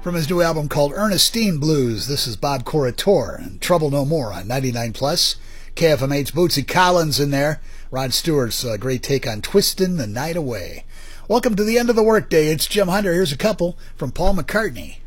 from his new album called Ernestine Blues. This is Bob Corritore and Trouble No More on 99 Plus. KFMH's Bootsy Collins in there. Rod Stewart's great take on Twistin' the Night Away. Welcome to the end of the workday. It's Jim Hunter. Here's a couple from Paul McCartney.